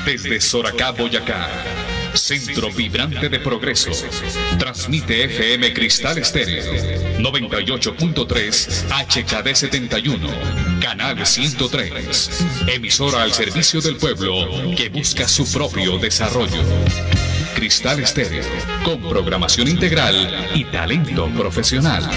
Desde Soracá, Boyacá, centro vibrante de progreso, transmite FM Cristal Estéreo, 98.3 HKD 71, canal 103, emisora al servicio del pueblo que busca su propio desarrollo. Cristal Estéreo, con programación integral y talento profesional.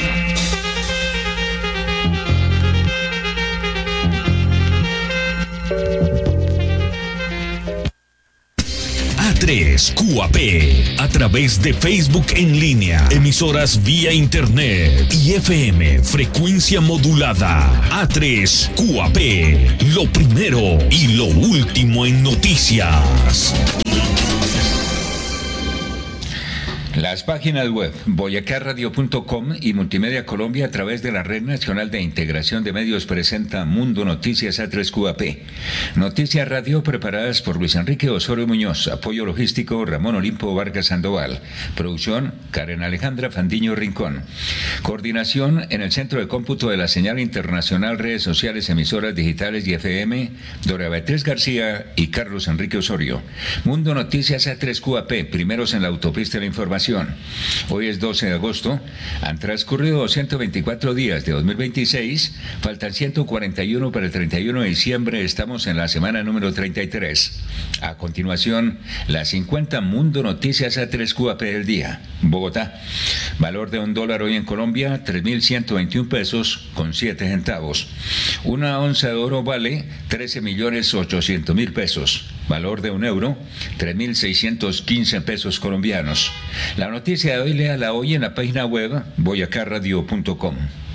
A3 QAP, a través de Facebook en línea, emisoras vía internet y FM, frecuencia modulada. A3 QAP, lo primero y lo último en noticias. Las páginas web boyacarradio.com y Multimedia Colombia a través de la Red Nacional de Integración de Medios presenta Mundo Noticias A3QAP. Noticias Radio preparadas por Luis Enrique Osorio Muñoz. Apoyo logístico Ramón Olimpo Vargas Sandoval. Producción Karen Alejandra Fandiño Rincón. Coordinación en el Centro de Cómputo de la Señal Internacional, Redes Sociales, Emisoras Digitales y FM, Dora Beatriz García y Carlos Enrique Osorio. Mundo Noticias A3QAP, primeros en la autopista de la información. Hoy es 12 de agosto, han transcurrido 124 días de 2026, faltan 141 para el 31 de diciembre, estamos en la semana número 33. A continuación, las 50 Mundo Noticias A3QAP del día. Bogotá, valor de $1 hoy en Colombia, 3.121 pesos con 7 centavos. Una onza de oro vale 13.800.000 pesos. Valor de €1, 3.615 pesos colombianos. La noticia de hoy léala hoy en la página web boyacarradio.com.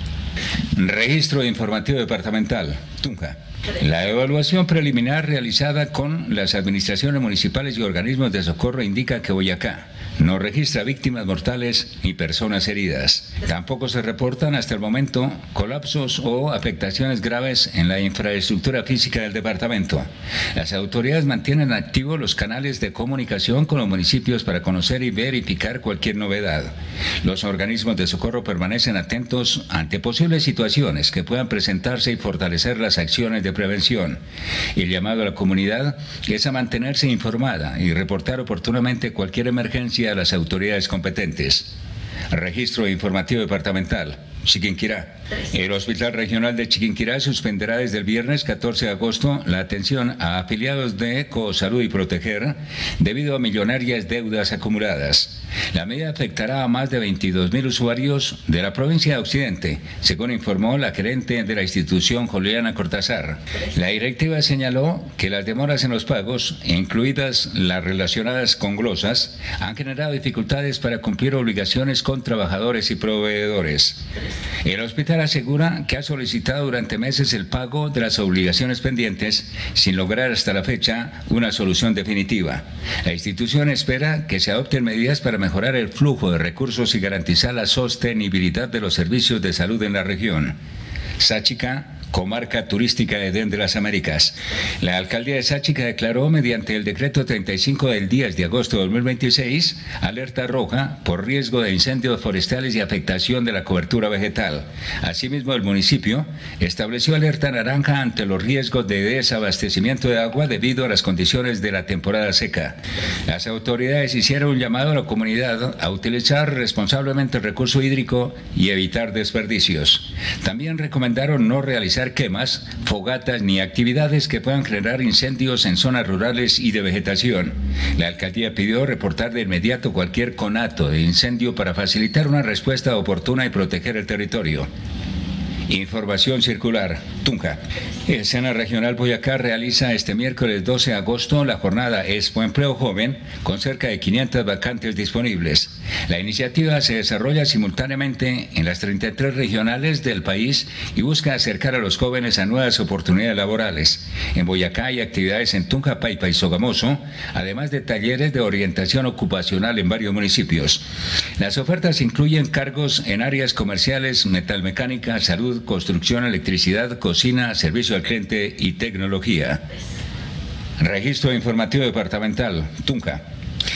Registro informativo departamental, Tunja. La evaluación preliminar realizada con las administraciones municipales y organismos de socorro indica que Boyacá no registra víctimas mortales ni personas heridas. Tampoco se reportan hasta el momento colapsos o afectaciones graves en la infraestructura física del departamento. Las autoridades mantienen activos los canales de comunicación con los municipios para conocer y verificar cualquier novedad. Los organismos de socorro permanecen atentos ante posibles situaciones que puedan presentarse y fortalecer las acciones de prevención. El llamado a la comunidad es a mantenerse informada y reportar oportunamente cualquier emergencia a las autoridades competentes. Registro informativo departamental, Chiquinquirá. El Hospital Regional de Chiquinquirá suspenderá desde el viernes 14 de agosto la atención a afiliados de Ecosalud y Proteger debido a millonarias deudas acumuladas. La medida afectará a más de 22.000 usuarios de la provincia de Occidente, según informó la gerente de la institución, Juliana Cortázar. La directiva señaló que las demoras en los pagos, incluidas las relacionadas con glosas, han generado dificultades para cumplir obligaciones con trabajadores y proveedores. El hospital asegura que ha solicitado durante meses el pago de las obligaciones pendientes sin lograr hasta la fecha una solución definitiva. La institución espera que se adopten medidas para mejorar el flujo de recursos y garantizar la sostenibilidad de los servicios de salud en la región. Sáchica, comarca turística de Edén de las Américas. La alcaldía de Sáchica declaró mediante el decreto 35 del 10 de agosto de 2026 alerta roja por riesgo de incendios forestales y afectación de la cobertura vegetal. Asimismo, el municipio estableció alerta naranja ante los riesgos de desabastecimiento de agua debido a las condiciones de la temporada seca. Las autoridades hicieron un llamado a la comunidad a utilizar responsablemente el recurso hídrico y evitar desperdicios. También recomendaron no realizar quemas, fogatas ni actividades que puedan generar incendios en zonas rurales y de vegetación. La alcaldía pidió reportar de inmediato cualquier conato de incendio para facilitar una respuesta oportuna y proteger el territorio. Información circular, Tunja. El SENA Regional Boyacá realiza este miércoles 12 de agosto la jornada Expo Empleo Joven con cerca de 500 vacantes disponibles. La iniciativa se desarrolla simultáneamente en las 33 regionales del país y busca acercar a los jóvenes a nuevas oportunidades laborales. En Boyacá hay actividades en Tunja, Paipa y Sogamoso, además de talleres de orientación ocupacional en varios municipios. Las ofertas incluyen cargos en áreas comerciales, metalmecánica, salud, construcción, electricidad, cocina, servicio al cliente y tecnología. Registro informativo departamental, Tunja.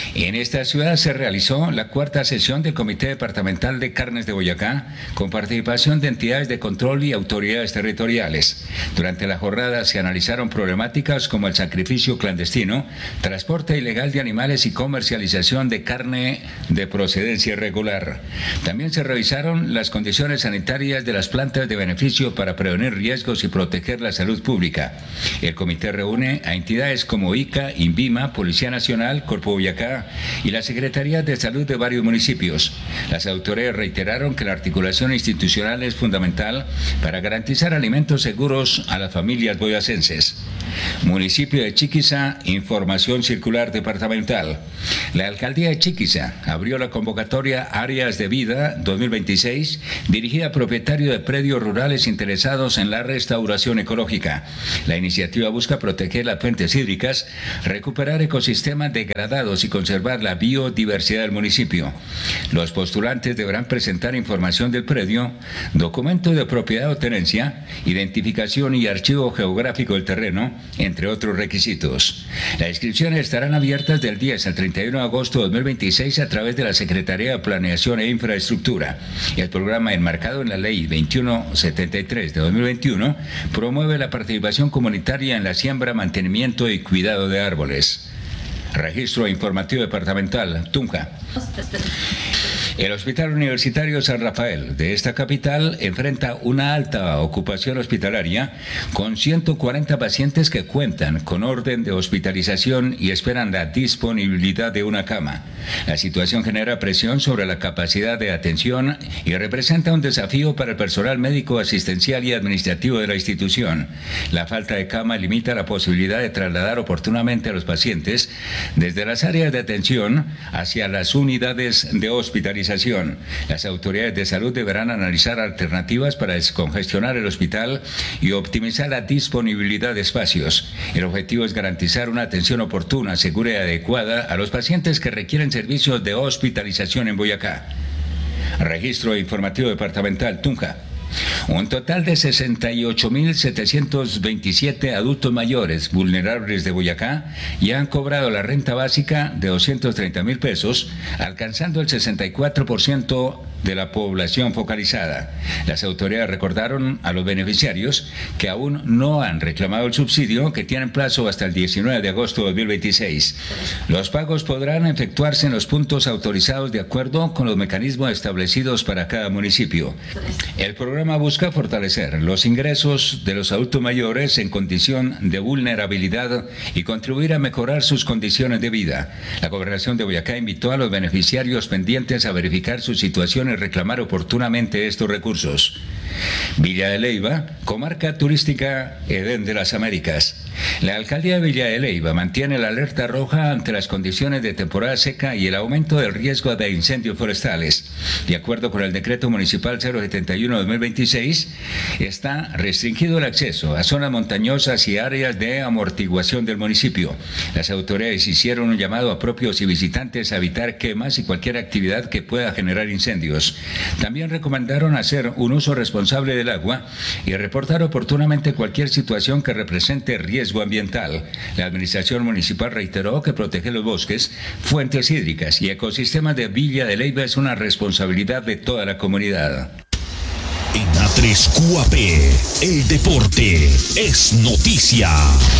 En esta ciudad se realizó la cuarta sesión del Comité Departamental de Carnes de Boyacá, con participación de entidades de control y autoridades territoriales. Durante la jornada se analizaron problemáticas como el sacrificio clandestino, transporte ilegal de animales y comercialización de carne de procedencia irregular. También se revisaron las condiciones sanitarias de las plantas de beneficio para prevenir riesgos y proteger la salud pública. El comité reúne a entidades como ICA, INVIMA, Policía Nacional, Corpo Boyacá y la Secretaría de Salud de varios municipios. Las autoridades reiteraron que la articulación institucional es fundamental para garantizar alimentos seguros a las familias boyacenses. Municipio de Chiquiza, información circular departamental. La alcaldía de Chiquiza abrió la convocatoria Áreas de Vida 2026, dirigida a propietarios de predios rurales interesados en la restauración ecológica. La iniciativa busca proteger las fuentes hídricas, recuperar ecosistemas degradados y conservar la biodiversidad del municipio. Los postulantes deberán presentar información del predio, documento de propiedad o tenencia, identificación y archivo geográfico del terreno, entre otros requisitos. Las inscripciones estarán abiertas del 10 al 31 de agosto de 2026 a través de la Secretaría de Planeación e Infraestructura. El programa, enmarcado en la Ley 2173 de 2021, promueve la participación comunitaria en la siembra, mantenimiento y cuidado de árboles. Registro informativo departamental, Tunja. El Hospital Universitario San Rafael de esta capital enfrenta una alta ocupación hospitalaria con 140 pacientes que cuentan con orden de hospitalización y esperan la disponibilidad de una cama. La situación genera presión sobre la capacidad de atención y representa un desafío para el personal médico, asistencial y administrativo de la institución. La falta de cama limita la posibilidad de trasladar oportunamente a los pacientes desde las áreas de atención hacia las unidades de hospitalización. Las autoridades de salud deberán analizar alternativas para descongestionar el hospital y optimizar la disponibilidad de espacios. El objetivo es garantizar una atención oportuna, segura y adecuada a los pacientes que requieren servicios de hospitalización en Boyacá. Registro informativo departamental, Tunja. Un total de 68.727 adultos mayores vulnerables de Boyacá ya han cobrado la renta básica de 230.000 pesos, alcanzando el 64% de la población focalizada. Las autoridades recordaron a los beneficiarios que aún no han reclamado el subsidio, que tienen plazo hasta el 19 de agosto de 2026. Los pagos podrán efectuarse en los puntos autorizados de acuerdo con los mecanismos establecidos para cada municipio. El programa busca fortalecer los ingresos de los adultos mayores en condición de vulnerabilidad y contribuir a mejorar sus condiciones de vida. La Gobernación de Boyacá invitó a los beneficiarios pendientes a verificar su situación y reclamar oportunamente estos recursos. Villa de Leyva, comarca turística Edén de las Américas. La alcaldía de Villa de Leyva mantiene la alerta roja ante las condiciones de temporada seca y el aumento del riesgo de incendios forestales. De acuerdo con el decreto municipal 071/2026, está restringido el acceso a zonas montañosas y áreas de amortiguación del municipio. Las autoridades hicieron un llamado a propios y visitantes a evitar quemas y cualquier actividad que pueda generar incendios. También recomendaron hacer un uso responsable del agua y reportar oportunamente cualquier situación que represente riesgo ambiental. La administración municipal reiteró que proteger los bosques, fuentes hídricas y ecosistemas de Villa de Leyva es una responsabilidad de toda la comunidad. En A3 QAP, el deporte es noticia.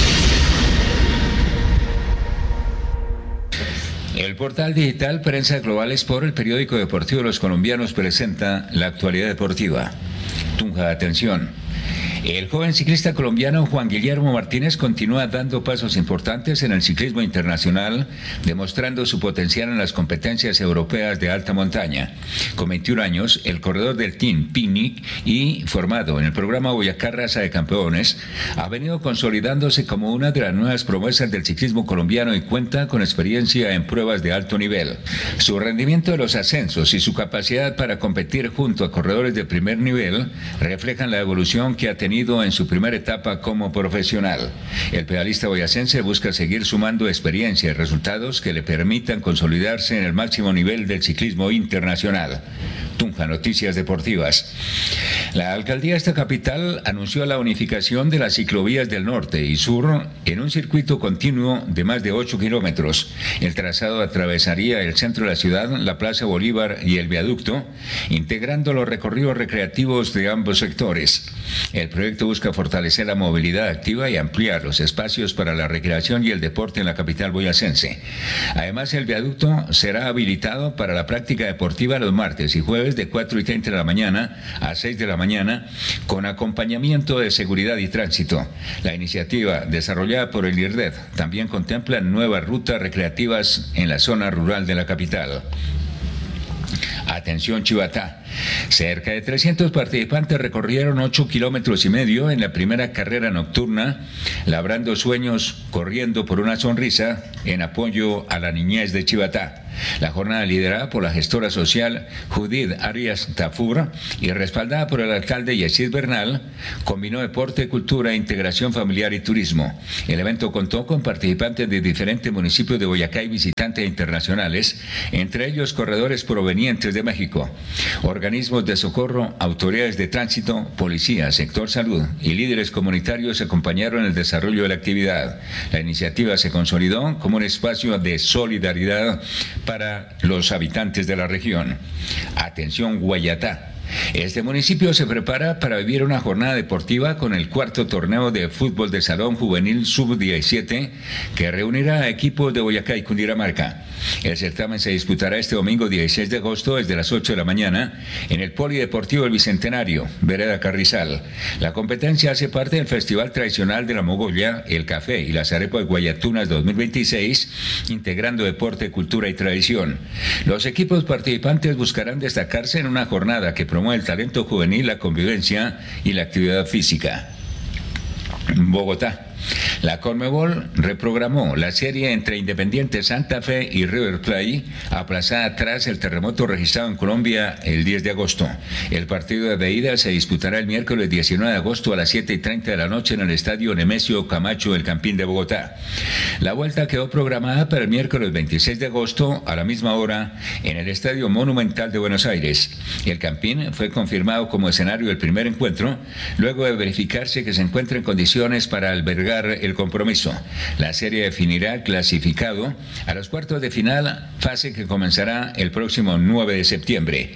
El portal digital Prensa Global Sport, el periódico deportivo de los colombianos, presenta la actualidad deportiva. Tunja, atención. El joven ciclista colombiano Juan Guillermo Martínez continúa dando pasos importantes en el ciclismo internacional, demostrando su potencial en las competencias europeas de alta montaña. Con 21 años, el corredor del Team Picnic y formado en el programa Boyacá Raza de Campeones, ha venido consolidándose como una de las nuevas promesas del ciclismo colombiano y cuenta con experiencia en pruebas de alto nivel. Su rendimiento de los ascensos y su capacidad para competir junto a corredores de primer nivel reflejan la evolución que ha tenido en su primera etapa como profesional. El pedalista boyacense busca seguir sumando experiencia y resultados que le permitan consolidarse en el máximo nivel del ciclismo internacional. Tunja, noticias deportivas. La alcaldía de esta capital anunció la unificación de las ciclovías del norte y sur en un circuito continuo de más de 8 kilómetros. El trazado atravesaría el centro de la ciudad, la Plaza Bolívar y el viaducto, integrando los recorridos recreativos de ambos sectores. El proyecto busca fortalecer la movilidad activa y ampliar los espacios para la recreación y el deporte en la capital boyacense. Además, el viaducto será habilitado para la práctica deportiva los martes y jueves de 4:30 de la mañana a 6 de la mañana, con acompañamiento de seguridad y tránsito. La iniciativa, desarrollada por el IRDED, también contempla nuevas rutas recreativas en la zona rural de la capital. Atención Chivatá. Cerca de 300 participantes recorrieron 8,5 kilómetros en la primera carrera nocturna, labrando sueños, corriendo por una sonrisa, en apoyo a la niñez de Chivatá. La jornada, liderada por la gestora social Judith Arias Tafur y respaldada por el alcalde Yesid Bernal, combinó deporte, cultura, integración familiar y turismo. El evento contó con participantes de diferentes municipios de Boyacá y visitantes internacionales, entre ellos corredores provenientes de México. Organismos de socorro, autoridades de tránsito, policía, sector salud y líderes comunitarios acompañaron el desarrollo de la actividad. La iniciativa se consolidó como un espacio de solidaridad para los habitantes de la región. Atención Guayatá. Este municipio se prepara para vivir una jornada deportiva con el cuarto torneo de fútbol de salón juvenil sub-17 que reunirá a equipos de Boyacá y Cundinamarca. El certamen se disputará este domingo 16 de agosto desde las 8 de la mañana en el Polideportivo del Bicentenario, Vereda Carrizal. La competencia hace parte del Festival Tradicional de la Mogolla, el Café y las Arepas Guayatunas 2026, integrando deporte, cultura y tradición. Los equipos participantes buscarán destacarse en una jornada que promueve el talento juvenil, la convivencia y la actividad física. Bogotá. La Conmebol reprogramó la serie entre Independiente Santa Fe y River Plate, aplazada tras el terremoto registrado en Colombia el 10 de agosto. El partido de ida se disputará el miércoles 19 de agosto a las 7:30 de la noche en el estadio Nemesio Camacho del Campín de Bogotá. La vuelta quedó programada para el miércoles 26 de agosto a la misma hora en el Estadio Monumental de Buenos Aires. El Campín fue confirmado como escenario del primer encuentro, luego de verificarse que se encuentra en condiciones para albergar el compromiso. La serie definirá el clasificado a los cuartos de final, fase que comenzará el próximo 9 de septiembre.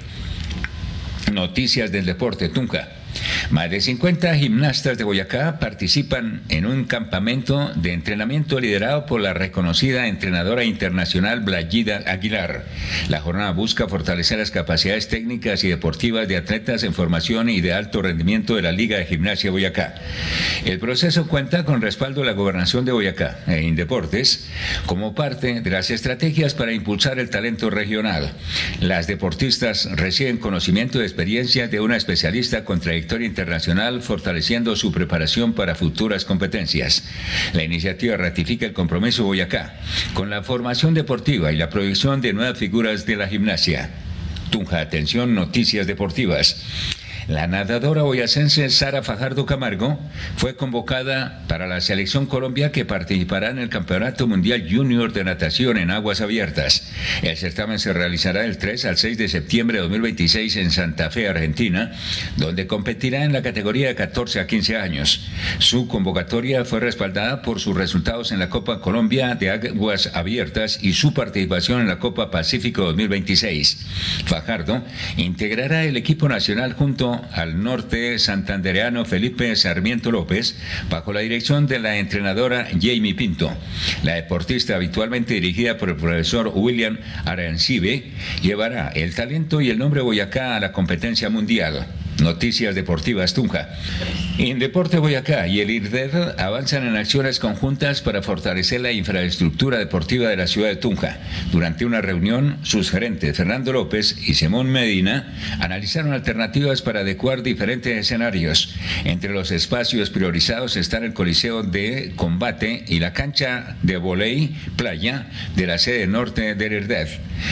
Noticias del deporte, Tunja. Más de 50 gimnastas de Boyacá participan en un campamento de entrenamiento liderado por la reconocida entrenadora internacional Blayida Aguilar. La jornada busca fortalecer las capacidades técnicas y deportivas de atletas en formación y de alto rendimiento de la Liga de Gimnasia Boyacá. El proceso cuenta con respaldo de la Gobernación de Boyacá e Indeportes como parte de las estrategias para impulsar el talento regional. Las deportistas reciben conocimiento y experiencia de una especialista con trayectoria internacional, fortaleciendo su preparación para futuras competencias. La iniciativa ratifica el compromiso de Boyacá con la formación deportiva y la proyección de nuevas figuras de la gimnasia. Tunja, atención, noticias deportivas. La nadadora boyacense Sara Fajardo Camargo fue convocada para la Selección Colombia, que participará en el Campeonato Mundial Junior de Natación en aguas abiertas. El certamen se realizará del 3 al 6 de septiembre de 2026 en Santa Fe, Argentina, donde competirá en la categoría de 14 a 15 años. Su convocatoria fue respaldada por sus resultados en la Copa Colombia de Aguas Abiertas y su participación en la Copa Pacífico 2026. Fajardo integrará el equipo nacional junto al norte santandereano Felipe Sarmiento López, bajo la dirección de la entrenadora Jamie Pinto. La deportista, habitualmente dirigida por el profesor William Arancibe, llevará el talento y el nombre Boyacá a la competencia mundial. Noticias deportivas, Tunja. Indeporte Boyacá y el IRDED avanzan en acciones conjuntas para fortalecer la infraestructura deportiva de la ciudad de Tunja. Durante una reunión, sus gerentes Fernando López y Simón Medina analizaron alternativas para adecuar diferentes escenarios. Entre los espacios priorizados están el Coliseo de Combate y la cancha de vóley playa de la sede norte del IRDED.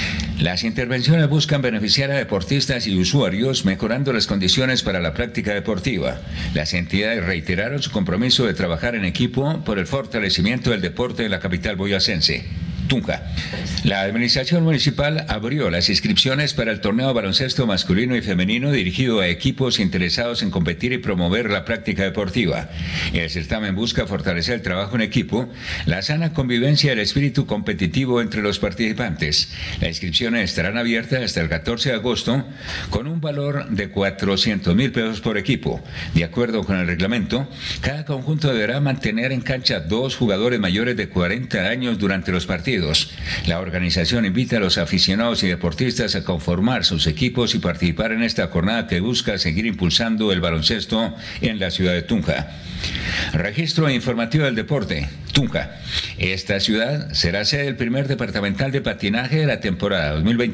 Las intervenciones buscan beneficiar a deportistas y usuarios, mejorando las condiciones para la práctica deportiva. Las entidades reiteraron su compromiso de trabajar en equipo por el fortalecimiento del deporte de la capital boyacense. Tunja. La administración municipal abrió las inscripciones para el torneo de baloncesto masculino y femenino dirigido a equipos interesados en competir y promover la práctica deportiva. El certamen busca fortalecer el trabajo en equipo, la sana convivencia y el espíritu competitivo entre los participantes. Las inscripciones estarán abiertas hasta el 14 de agosto con un valor de 400,000 pesos por equipo. De acuerdo con el reglamento, cada conjunto deberá mantener en cancha 2 jugadores mayores de 40 años durante los partidos. La organización invita a los aficionados y deportistas a conformar sus equipos y participar en esta jornada que busca seguir impulsando el baloncesto en la ciudad de Tunja. Registro informativo del deporte. Tunja. Esta ciudad será sede del primer departamental de patinaje de la temporada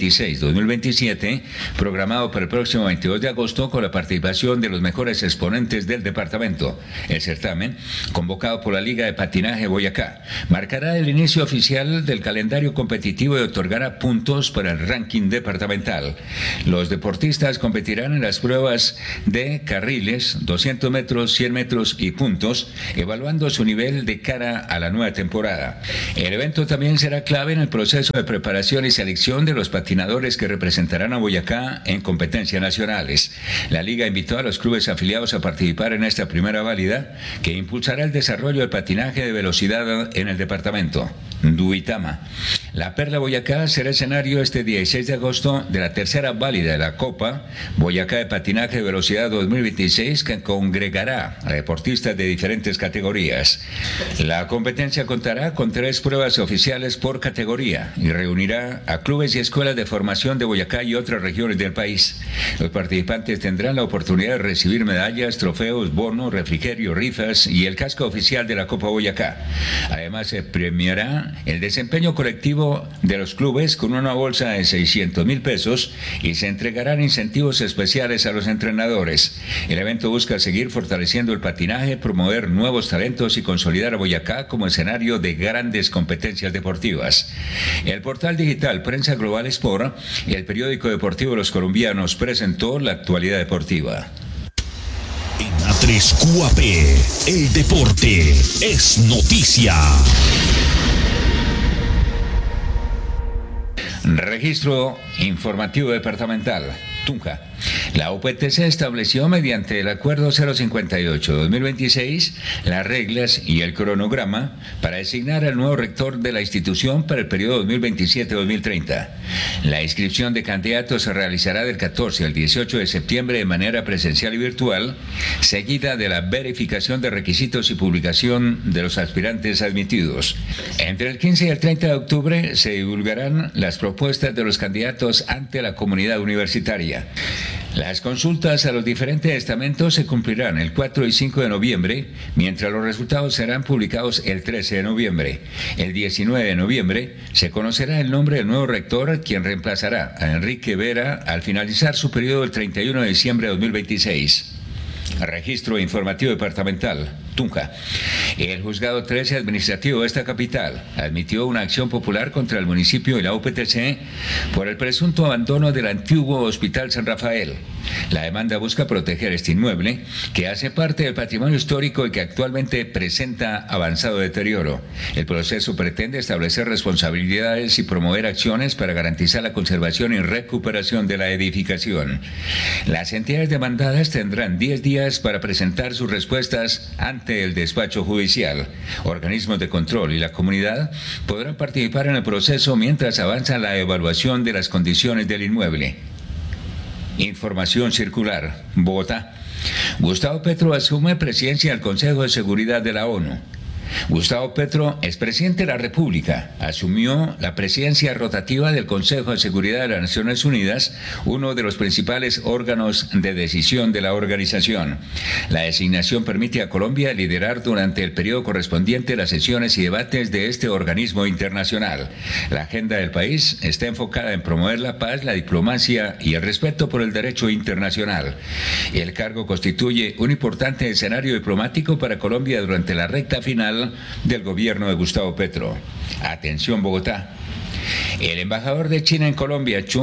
2026-2027, programado para el próximo 22 de agosto con la participación de los mejores exponentes del departamento. El certamen, convocado por la Liga de Patinaje Boyacá, marcará el inicio oficial del calendario competitivo y otorgará puntos para el ranking departamental. Los deportistas competirán en las pruebas de carriles, 200 metros, 100 metros y puntos, evaluando su nivel de cara a la nueva temporada. El evento también será clave en el proceso de preparación y selección de los patinadores que representarán a Boyacá en competencias nacionales. La Liga invitó a los clubes afiliados a participar en esta primera válida que impulsará el desarrollo del patinaje de velocidad en el departamento. Duitama. La Perla Boyacá será escenario este 16 de agosto de la tercera válida de la Copa Boyacá de Patinaje de Velocidad 2026, que congregará a deportistas de diferentes categorías. La competencia contará con 3 pruebas oficiales por categoría y reunirá a clubes y escuelas de formación de Boyacá y otras regiones del país. Los participantes tendrán la oportunidad de recibir medallas, trofeos, bonos, refrigerio, rifas y el casco oficial de la Copa Boyacá. Además, se premiará el desempeño colectivo de los clubes con una bolsa de 600,000 pesos y se entregarán incentivos especiales a los entrenadores. El evento busca seguir fortaleciendo el patinaje, promover nuevos talentos y consolidar a Boyacá como escenario de grandes competencias deportivas. El portal digital Prensa Global Sport y el periódico deportivo Los Colombianos presentó la actualidad deportiva. En A3 QAP, el deporte es noticia. Registro informativo departamental. Tunja. La UPTC estableció mediante el Acuerdo 058-2026 las reglas y el cronograma para designar al nuevo rector de la institución para el periodo 2027-2030. La inscripción de candidatos se realizará del 14 al 18 de septiembre de manera presencial y virtual, seguida de la verificación de requisitos y publicación de los aspirantes admitidos. Entre el 15 y el 30 de octubre se divulgarán las propuestas de los candidatos ante la comunidad universitaria. Las consultas a los diferentes estamentos se cumplirán el 4 y 5 de noviembre, mientras los resultados serán publicados el 13 de noviembre. El 19 de noviembre se conocerá el nombre del nuevo rector, quien reemplazará a Enrique Vera al finalizar su periodo el 31 de diciembre de 2026. Registro informativo departamental. Tunja. El juzgado 13 administrativo de esta capital admitió una acción popular contra el municipio y la UPTC por el presunto abandono del antiguo Hospital San Rafael. La demanda busca proteger este inmueble, que hace parte del patrimonio histórico y que actualmente presenta avanzado deterioro. El proceso pretende establecer responsabilidades y promover acciones para garantizar la conservación y recuperación de la edificación. Las entidades demandadas tendrán 10 días para presentar sus respuestas ante el despacho judicial. Organismos de control y la comunidad podrán participar en el proceso mientras avanza la evaluación de las condiciones del inmueble. Información circular. Bogotá. Gustavo Petro asume presidencia del Consejo de Seguridad de la ONU. Gustavo Petro, expresidente de la República, asumió la presidencia rotativa del Consejo de Seguridad de las Naciones Unidas, uno de los principales órganos de decisión de la organización. La designación permite a Colombia liderar durante el periodo correspondiente las sesiones y debates de este organismo internacional. La agenda del país está enfocada en promover la paz, la diplomacia y el respeto por el derecho internacional. El cargo constituye un importante escenario diplomático para Colombia durante la recta final del gobierno de Gustavo Petro. Atención, Bogotá. El embajador de China en Colombia, Chu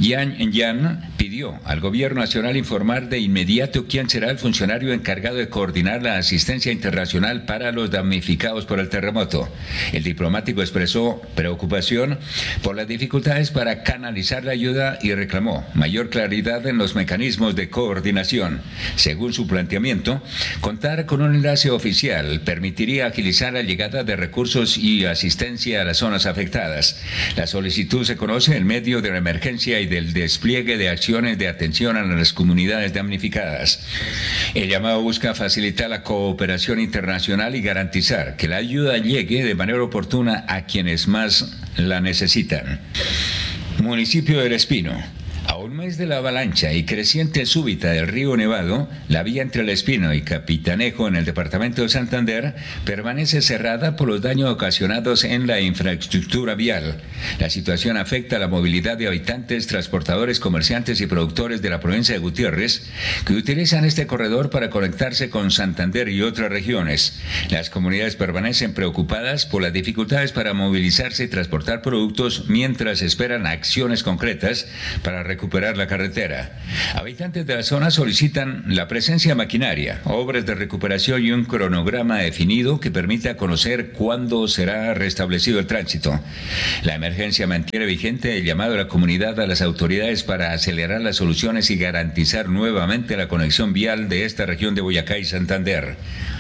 Yan, pidió al gobierno nacional informar de inmediato quién será el funcionario encargado de coordinar la asistencia internacional para los damnificados por el terremoto. El diplomático expresó preocupación por las dificultades para canalizar la ayuda y reclamó mayor claridad en los mecanismos de coordinación. Según su planteamiento, contar con un enlace oficial permitiría agilizar la llegada de recursos y asistencia a las zonas afectadas. La solicitud se conoce en medio de la emergencia y del despliegue de acciones de atención a las comunidades damnificadas. El llamado busca facilitar la cooperación internacional y garantizar que la ayuda llegue de manera oportuna a quienes más la necesitan. Municipio del Espino. A un mes de la avalancha y creciente súbita del río Nevado, la vía entre El Espino y Capitanejo en el departamento de Santander permanece cerrada por los daños ocasionados en la infraestructura vial. La situación afecta a la movilidad de habitantes, transportadores, comerciantes y productores de la provincia de Gutiérrez, que utilizan este corredor para conectarse con Santander y otras regiones. Las comunidades permanecen preocupadas por las dificultades para movilizarse y transportar productos mientras esperan acciones concretas para recuperar la carretera. Habitantes de la zona solicitan la presencia de maquinaria, obras de recuperación y un cronograma definido que permita conocer cuándo será restablecido el tránsito. La emergencia mantiene vigente el llamado de la comunidad a las autoridades para acelerar las soluciones y garantizar nuevamente la conexión vial de esta región de Boyacá y Santander.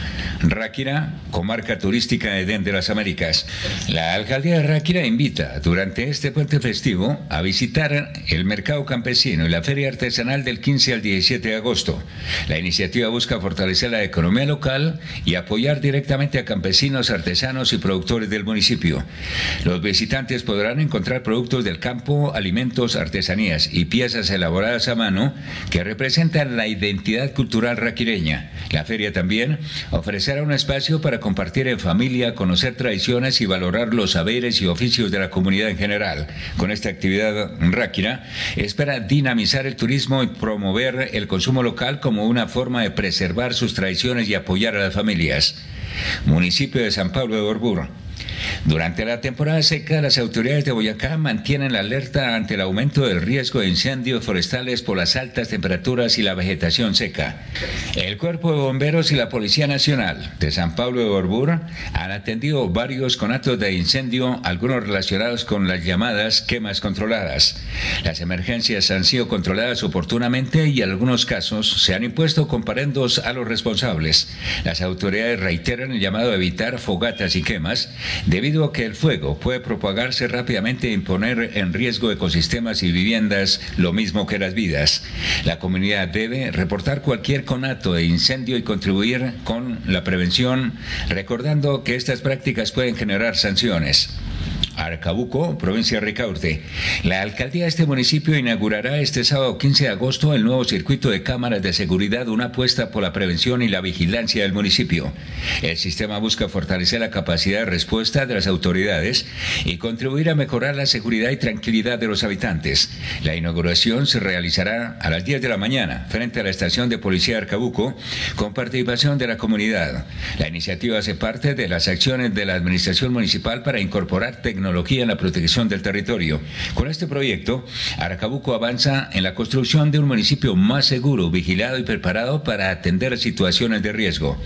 Ráquira, comarca turística de Edén de las Américas. La alcaldía de Ráquira invita durante este puente festivo a visitar el mercado campesino y la feria artesanal del 15 al 17 de agosto. La iniciativa busca fortalecer la economía local y apoyar directamente a campesinos, artesanos y productores del municipio. Los visitantes podrán encontrar productos del campo, alimentos, artesanías y piezas elaboradas a mano que representan la identidad cultural raquireña. La feria también ofrecerá un espacio para compartir en familia, conocer tradiciones y valorar los saberes y oficios de la comunidad en general. Con esta actividad, Ráquira espera dinamizar el turismo y promover el consumo local como una forma de preservar sus tradiciones y apoyar a las familias. Municipio de San Pablo de Orbur. Durante la temporada seca, las autoridades de Boyacá mantienen la alerta ante el aumento del riesgo de incendios forestales por las altas temperaturas y la vegetación seca. El Cuerpo de Bomberos y la Policía Nacional de San Pablo de Orbur han atendido varios conatos de incendio, algunos relacionados con las llamadas quemas controladas. Las emergencias han sido controladas oportunamente y en algunos casos se han impuesto comparendos a los responsables. Las autoridades reiteran el llamado a evitar fogatas y quemas, debido a que el fuego puede propagarse rápidamente e poner en riesgo ecosistemas y viviendas, lo mismo que las vidas. La comunidad debe reportar cualquier conato de incendio y contribuir con la prevención, recordando que estas prácticas pueden generar sanciones. Arcabuco, provincia de Ricaurte. La alcaldía de este municipio inaugurará este sábado 15 de agosto el nuevo circuito de cámaras de seguridad, una apuesta por la prevención y la vigilancia del municipio. El sistema busca fortalecer la capacidad de respuesta de las autoridades y contribuir a mejorar la seguridad y tranquilidad de los habitantes. La inauguración se realizará a las 10 de la mañana frente a la estación de policía de Arcabuco, con participación de la comunidad. La iniciativa hace parte de las acciones de la administración municipal para incorporar tecnología en la protección del territorio. Con este proyecto, Arcabuco avanza en la construcción de un municipio más seguro, vigilado y preparado para atender situaciones de riesgo.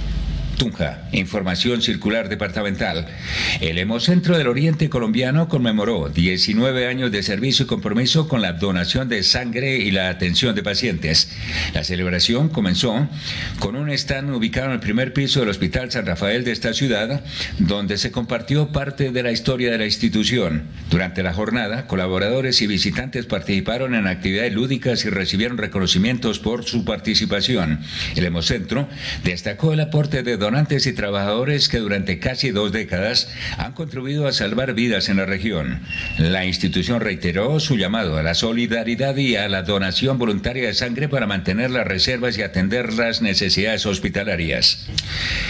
Tunja, información circular departamental. El Hemocentro del Oriente Colombiano conmemoró 19 años de servicio y compromiso con la donación de sangre y la atención de pacientes. La celebración comenzó con un stand ubicado en el primer piso del Hospital San Rafael de esta ciudad, donde se compartió parte de la historia de la institución. Durante la jornada, colaboradores y visitantes participaron en actividades lúdicas y recibieron reconocimientos por su participación. El Hemocentro destacó el aporte de donantes y trabajadores que durante casi 2 décadas han contribuido a salvar vidas en la región. La institución reiteró su llamado a la solidaridad y a la donación voluntaria de sangre para mantener las reservas y atender las necesidades hospitalarias.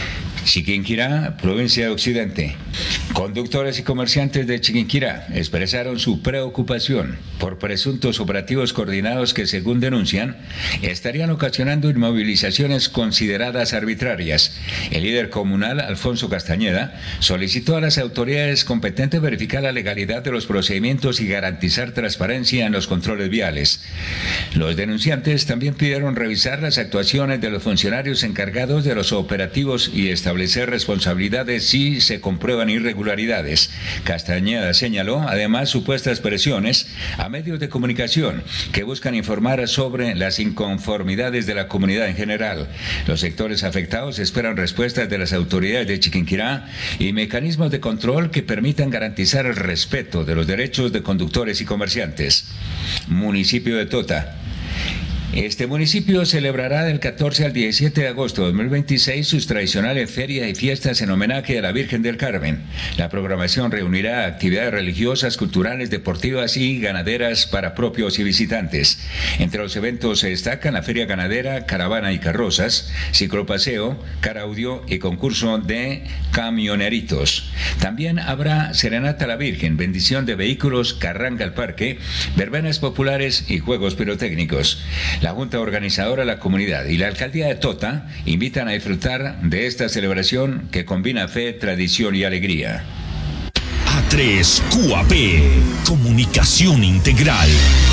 Chiquinquirá, provincia de Occidente. Conductores y comerciantes de Chiquinquirá expresaron su preocupación por presuntos operativos coordinados que, según denuncian, estarían ocasionando inmovilizaciones consideradas arbitrarias. El líder comunal, Alfonso Castañeda, solicitó a las autoridades competentes verificar la legalidad de los procedimientos y garantizar transparencia en los controles viales. Los denunciantes también pidieron revisar las actuaciones de los funcionarios encargados de los operativos y establecer responsabilidades si se comprueban irregularidades. Castañeda señaló además supuestas presiones a medios de comunicación que buscan informar sobre las inconformidades de la comunidad en general. Los sectores afectados esperan respuestas de las autoridades de Chiquinquirá y mecanismos de control que permitan garantizar el respeto de los derechos de conductores y comerciantes. Municipio de Tota. Este municipio celebrará del 14 al 17 de agosto de 2026 sus tradicionales ferias y fiestas en homenaje a la Virgen del Carmen. La programación reunirá actividades religiosas, culturales, deportivas y ganaderas para propios y visitantes. Entre los eventos se destacan la Feria Ganadera, Caravana y Carrozas, Ciclopaseo, Caraudio y concurso de camioneritos. También habrá Serenata a la Virgen, bendición de vehículos, carranga al parque, verbenas populares y juegos pirotécnicos. La Junta Organizadora de la Comunidad y la Alcaldía de Tota invitan a disfrutar de esta celebración que combina fe, tradición y alegría. A3 QAP, Comunicación Integral.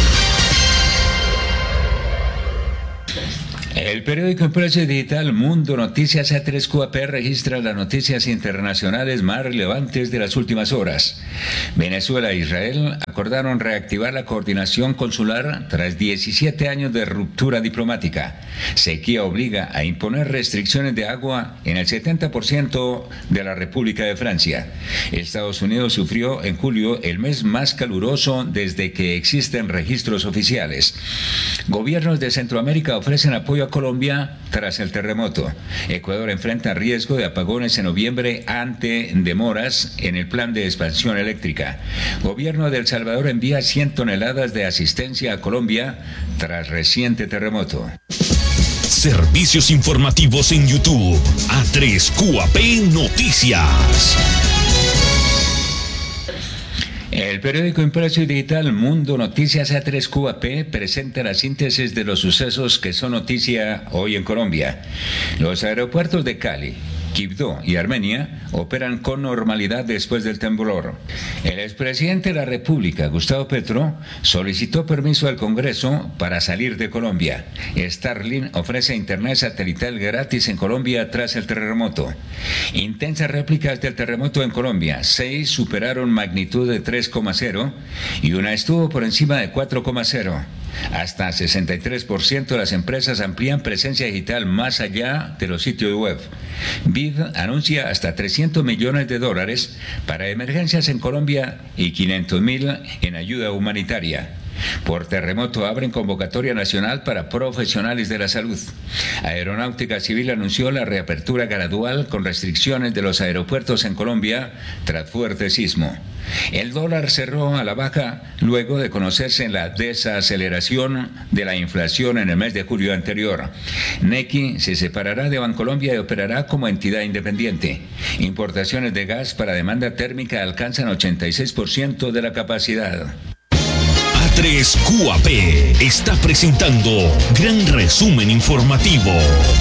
El periódico impreso y digital Mundo Noticias A3 QAP registra las noticias internacionales más relevantes de las últimas horas. Venezuela e Israel acordaron reactivar la coordinación consular tras 17 años de ruptura diplomática. Sequía obliga a imponer restricciones de agua en el 70% de la República de Francia. Estados Unidos sufrió en julio el mes más caluroso desde que existen registros oficiales. Gobiernos de Centroamérica ofrecen apoyo a Colombia tras el terremoto. Ecuador enfrenta riesgo de apagones en noviembre ante demoras en el plan de expansión eléctrica. Gobierno de El Salvador envía 100 toneladas de asistencia a Colombia tras reciente terremoto. Servicios informativos en YouTube. A3 QAP Noticias. El periódico impreso y digital Mundo Noticias A3 QAP presenta la síntesis de los sucesos que son noticia hoy en Colombia. Los aeropuertos de Cali, Quibdó y Armenia operan con normalidad después del temblor. El expresidente de la República, Gustavo Petro, solicitó permiso al Congreso para salir de Colombia. Starlink ofrece internet satelital gratis en Colombia tras el terremoto. Intensas réplicas del terremoto en Colombia. 6 superaron magnitud de 3,0 y una estuvo por encima de 4,0. Hasta 63% de las empresas amplían presencia digital más allá de los sitios web. BID anuncia hasta $300 millones para emergencias en Colombia y 500.000 en ayuda humanitaria. Por terremoto abren convocatoria nacional para profesionales de la salud. Aeronáutica Civil anunció la reapertura gradual con restricciones de los aeropuertos en Colombia tras fuerte sismo. El dólar cerró a la baja luego de conocerse la desaceleración de la inflación en el mes de julio anterior. Nequi se separará de Bancolombia y operará como entidad independiente. Importaciones de gas para demanda térmica alcanzan 86% de la capacidad. A3 QAP está presentando Gran Resumen Informativo.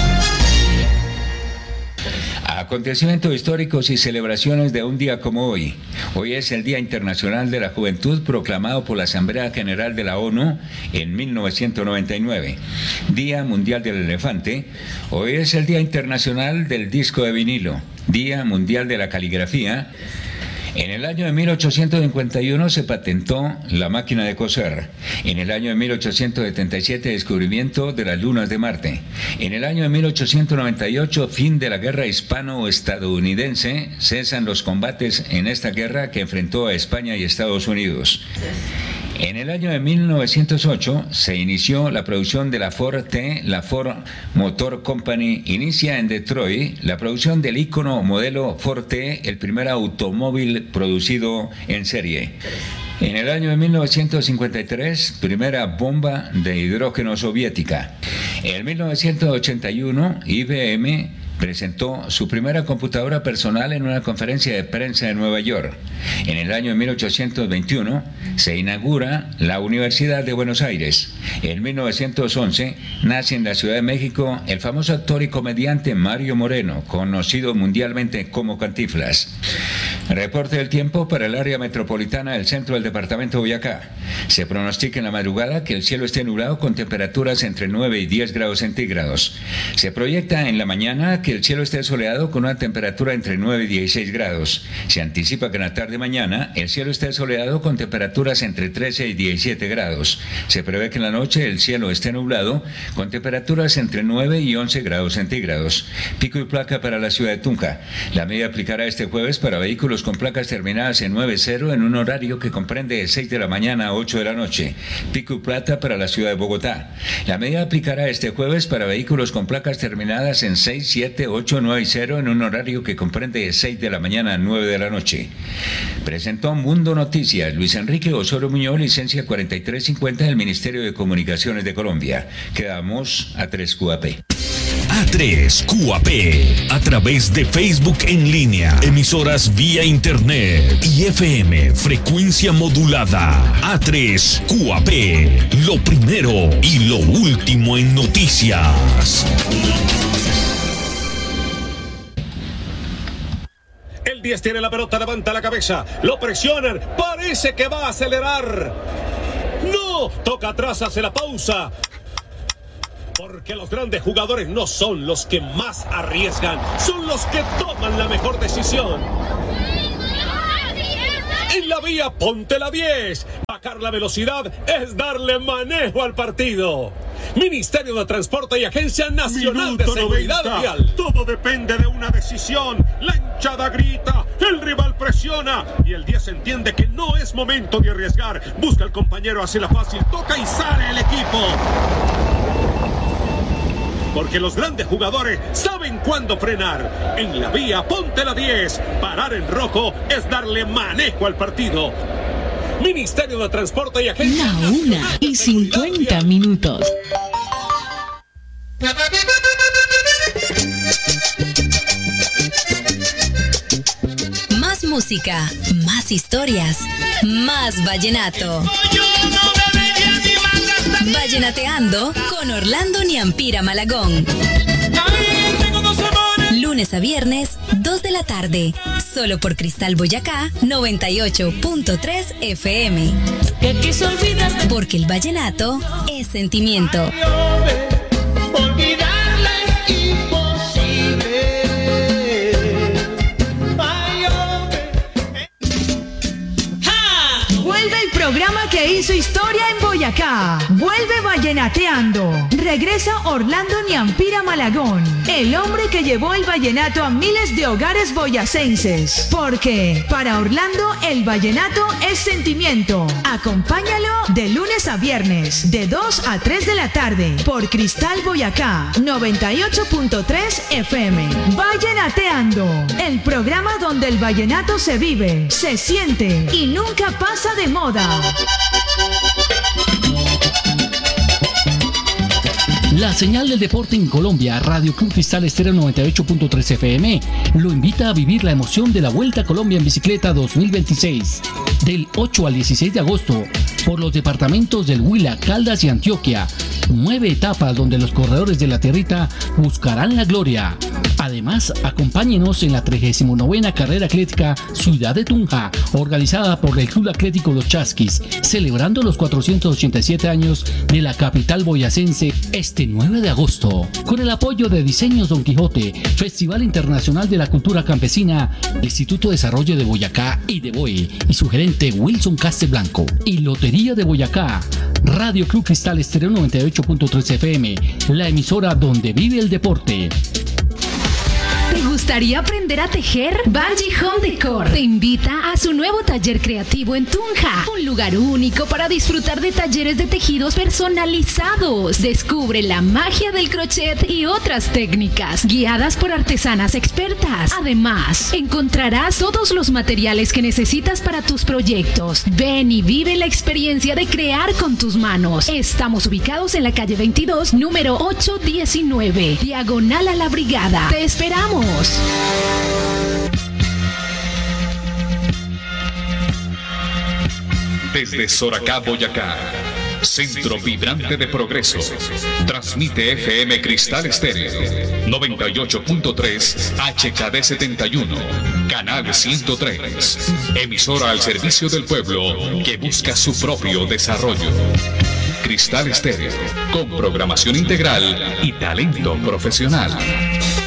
Acontecimientos históricos y celebraciones de un día como hoy. Hoy es el Día Internacional de la Juventud, proclamado por la Asamblea General de la ONU en 1999. Día Mundial del Elefante. Hoy es el Día Internacional del Disco de Vinilo. Día Mundial de la Caligrafía. En el año de 1851 se patentó la máquina de coser. En el año de 1877, descubrimiento de las lunas de Marte. En el año de 1898, fin de la guerra hispano-estadounidense. Cesan los combates en esta guerra que enfrentó a España y Estados Unidos. En el año de 1908 se inició la producción de la Ford T. La Ford Motor Company inicia en Detroit la producción del ícono modelo Ford T, el primer automóvil producido en serie. En el año de 1953, primera bomba de hidrógeno soviética. En 1981, IBM presentó su primera computadora personal en una conferencia de prensa en Nueva York. En el año 1821 se inaugura la Universidad de Buenos Aires. En 1911 nace en la Ciudad de México el famoso actor y comediante Mario Moreno, conocido mundialmente como Cantinflas. Reporte del tiempo para el área metropolitana del centro del departamento de Boyacá. Se pronostica en la madrugada que el cielo esté nublado con temperaturas entre 9 y 10 grados centígrados. Se proyecta en la mañana que el cielo esté soleado con una temperatura entre 9 y 16 grados. Se anticipa que en la tarde mañana el cielo esté soleado con temperaturas entre 13 y 17 grados. Se prevé que en la noche el cielo esté nublado con temperaturas entre 9 y 11 grados centígrados. Pico y placa para la ciudad de Tunja. La medida aplicará este jueves para vehículos con placas terminadas en 90 en un horario que comprende de 6 de la mañana a 8 de la noche. Pico y plata para la ciudad de Bogotá. La medida aplicará este jueves para vehículos con placas terminadas en 6, 7, 8, 9 y 0 en un horario que comprende de 6 de la mañana a 9 de la noche. Presentó Mundo Noticias Luis Enrique Osorio Muñoz, licencia 4350 del Ministerio de Comunicaciones de Colombia. Quedamos A3 QAP. A3 QAP, a través de Facebook en línea, emisoras vía internet y FM, frecuencia modulada. A3 QAP, lo primero y lo último en noticias. El 10 tiene la pelota, levanta la cabeza, lo presionan, parece que va a acelerar. No, toca atrás, hace la pausa. Porque los grandes jugadores no son los que más arriesgan, son los que toman la mejor decisión. En la vía, ponte la 10. Bajar la velocidad es darle manejo al partido. Ministerio de Transporte y Agencia Nacional de Seguridad Vial. Todo depende de una decisión. La hinchada grita, el rival presiona y el 10 entiende que no es momento de arriesgar. Busca al compañero, hace la fácil, toca y sale el equipo. Porque los grandes jugadores saben cuándo frenar. En la vía, ponte la 10. Parar en rojo es darle manejo al partido. Ministerio de Transporte y Agencia. La 1:50. Más música, más historias, más vallenato. Vallenateando con Orlando Niampira Malagón. Lunes a viernes, 2 de la tarde. Solo por Cristal Boyacá, 98.3 FM. Porque el vallenato es sentimiento. Programa que hizo historia en Boyacá. Vuelve Vallenateando. Regresa Orlando Niampira Malagón, el hombre que llevó el vallenato a miles de hogares boyacenses. Porque para Orlando el vallenato es sentimiento. Acompáñalo de lunes a viernes, de 2 a 3 de la tarde, por Cristal Boyacá, 98.3 FM. Vallenateando, el programa donde el vallenato se vive, se siente y nunca pasa de moda. La señal del deporte en Colombia, Radio Club Cristal Estéreo 98.3 FM, lo invita a vivir la emoción de la Vuelta a Colombia en Bicicleta 2026, del 8 al 16 de agosto, por los departamentos del Huila, Caldas y Antioquia. 9 etapas donde los corredores de la tierrita buscarán la gloria. Además, acompáñenos en la 39ª Carrera Atlética Ciudad de Tunja, organizada por el Club Atlético Los Chasquis, celebrando los 487 años de la capital boyacense este 9 de agosto, con el apoyo de Diseños Don Quijote, Festival Internacional de la Cultura Campesina, Instituto de Desarrollo de Boyacá y de Boe, y su gerente Wilson Casteblanco, y Lotería de Boyacá. Radio Club Cristal Estéreo 98.3 FM, la emisora donde vive el deporte. ¿Te gusta gustaría aprender a tejer? Banji Home Decor te invita a su nuevo taller creativo en Tunja, un lugar único para disfrutar de talleres de tejidos personalizados. Descubre la magia del crochet y otras técnicas guiadas por artesanas expertas. Además, encontrarás todos los materiales que necesitas para tus proyectos. Ven y vive la experiencia de crear con tus manos. Estamos ubicados en la calle 22, número 819, diagonal a la Brigada. ¡Te esperamos! Desde Soracá, Boyacá, centro vibrante de progreso, transmite FM Cristal Estéreo, 98.3 HKD 71, canal 103, emisora al servicio del pueblo que busca su propio desarrollo. Cristal Estéreo, con programación integral y talento profesional.